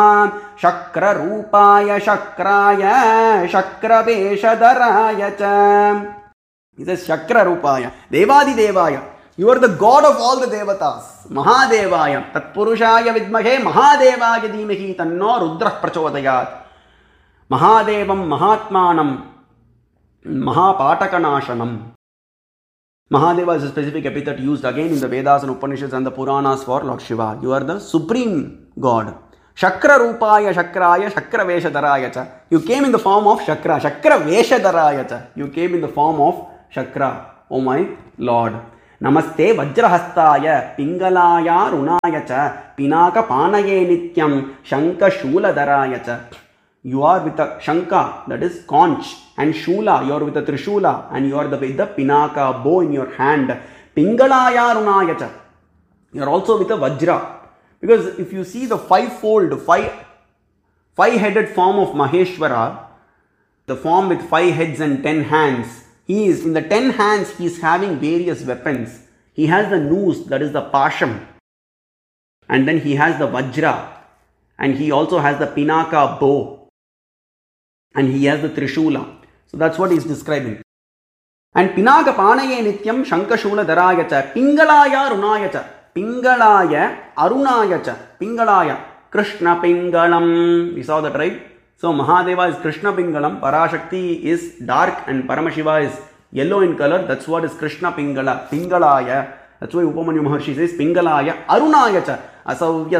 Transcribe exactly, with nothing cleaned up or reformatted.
Shakra Rupaya Shakraya Shakraveshadharaya cha. He says Shakra Rupaya Devadi Devaya. You are the God of all the Devatas. Mahadevaya Tatpurushaya Vidmahe Mahadevaya Dhimahi Tanno Rudrah Prachodayat. Mahadevam Mahatmanam Mahapatakanashanam. Mahadeva is a specific epithet used again in the Vedas and Upanishads and the Puranas for Lord Shiva. You are the supreme God. Shakra Rupaya Shakraya Shakra Veshadharaya cha. You came in the form of Shakra. Shakra Veshadharaya cha. You came in the form of Shakra. Oh my Lord. Namaste Vajrahastaya Pingalaya Runaya cha Pinaka Panaye Nityam Shanka Shula Dharaya cha. You are with a Shanka, that is conch, and Shula, you are with a Trishula, and you are the, with the Pinaka, bow in your hand. Pingalaya Runaya cha. You are also with a Vajra. Because if you see the five-fold, five, five-headed form of Maheshwara, the form with five heads and ten hands, he is, in the ten hands, he is having various weapons. He has the noose, that is the Pasham. And then he has the Vajra. And he also has the Pinaka bow. And he has the Trishula. So that's what he is describing. And Pinaka Panaye Nityam Shankashula Dharaya cha Pingalaya Runaya cha. Pingalaya Arunaya cha. Pingalaya Krishna Pingalam. We saw that, right? So Mahadeva is Krishna Pingalam. Parashakti is dark and Paramashiva is yellow in color. That's what is Krishna Pingala. Pingalaya. That's why Upamanyu Maharshi says Pingalaya Arunaya cha. Asavya